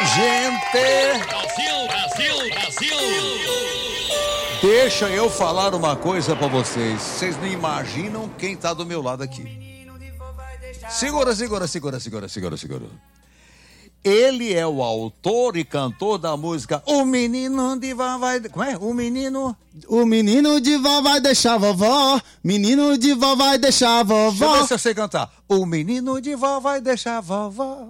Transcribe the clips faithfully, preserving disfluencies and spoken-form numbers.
gente! Brasil, Brasil, Brasil! Deixa eu falar uma coisa pra vocês. Vocês não imaginam quem tá do meu lado aqui. Segura, segura, segura, segura, segura, segura. Ele é o autor e cantor da música O Menino de Vó vai... Como é? O menino... O menino de vó vai deixar vovó, menino de vó vai deixar Deixa eu vovó. ver se eu sei cantar. O menino de vó vai deixar vovó.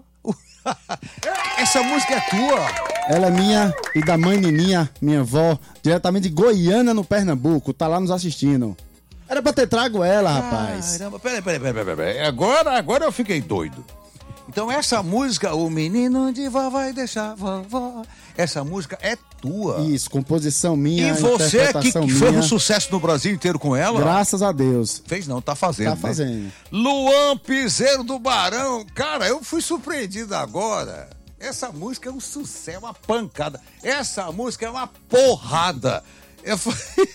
Essa música é tua. Ela é minha e da mãe Nininha, minha avó, diretamente de Goiânia, no Pernambuco, tá lá nos assistindo. Era pra ter trago ela, rapaz. Caramba, peraí, peraí, peraí, peraí, peraí. Agora, agora eu fiquei doido. Então essa música, O Menino de Vó vai deixar vovó, essa música é tua. Isso, composição minha, E você que, interpretação que fez minha. um sucesso no Brasil inteiro com ela? Graças a Deus. Fez não, tá fazendo, Tá né? fazendo. Luan Piseiro do Barão. Cara, eu fui surpreendido agora. Essa música é um sucesso, uma pancada. Essa música é uma porrada. Eu fui...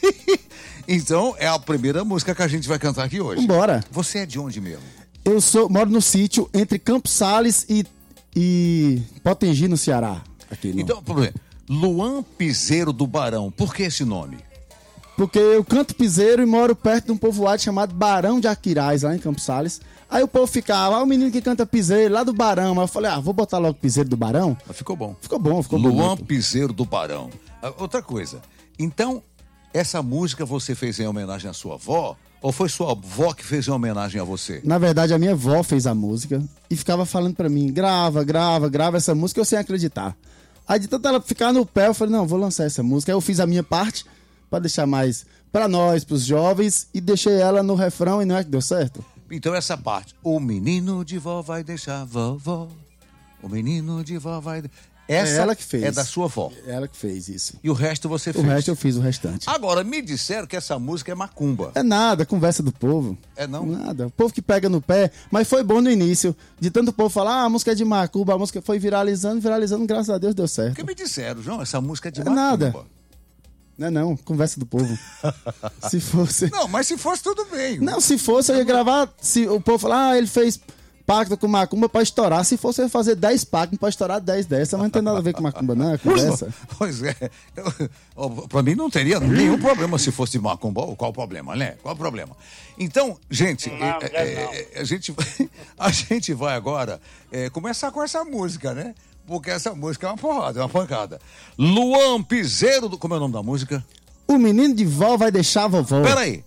Então, é a primeira música que a gente vai cantar aqui hoje. Vambora. Você é de onde mesmo? Eu sou, moro no sítio entre Campos Sales e, e Potengi, no Ceará. Aqui, no... Então, por exemplo, Luan Piseiro do Barão. Por que esse nome? Porque eu canto piseiro e moro perto de um povoado chamado Barão de Aquiraz, lá em Campos Sales. Aí o povo ficava, ah, o menino que canta piseiro lá do Barão. Aí eu falei, ah, vou botar logo piseiro do Barão. Mas ficou bom. Ficou bom, ficou Luan bonito. Piseiro do Barão. Ah, outra coisa. Então, essa música você fez em homenagem à sua avó? Ou foi sua avó que fez em homenagem a você? Na verdade, a minha avó fez a música e ficava falando pra mim, grava, grava, grava essa música, eu sem acreditar. Aí de tanto ela ficar no pé, eu falei, não, vou lançar essa música. Aí eu fiz a minha parte pra deixar mais pra nós, pros jovens, e deixei ela no refrão e não é que deu certo? Então essa parte, o menino de vó vai deixar vovó, o menino de vó vai... Essa É ela que fez. é da sua avó. É ela que fez isso. E o resto você O fez. resto eu fiz, o restante. Agora, me disseram que essa música é macumba. É nada, conversa do povo. É não? Nada. O povo que pega no pé, mas foi bom no início. De tanto povo falar, ah, a música é de macumba, a música foi viralizando, viralizando, graças a Deus deu certo. Porque me disseram, João, essa música é de É macumba. nada. Não é não, conversa do povo. Se fosse... Não, mas se fosse tudo bem. Não, se fosse eu ia gravar, se o povo falar, ah, ele fez pacto com macumba pra estourar. Se fosse eu ia fazer dez pactos pra estourar dez dessas, mas não tem nada a ver com macumba, não, é conversa. Pois é. Eu, pra mim não teria nenhum problema se fosse de macumba. Qual o problema, né? Qual o problema? Então, gente, Não, é, não é, é, a, gente vai, a gente vai agora é, começar com essa música, né? Porque essa música é uma porrada, é uma pancada. Luan Piseiro, do, como é o nome da música? O menino de vó vai deixar a vovó. Peraí.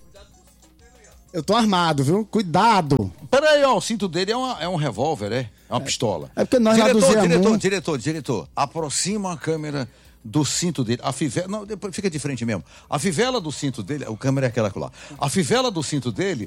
Eu tô armado, viu? Cuidado. Peraí, ó, o cinto dele é, uma, é um revólver, é? É uma pistola. É porque nós lá do diretor, Ziamu- diretor, diretor, diretor, aproxima a câmera do cinto dele. A fivela, não, depois fica de frente mesmo. A fivela do cinto dele, o câmera é aquela lá. A fivela do cinto dele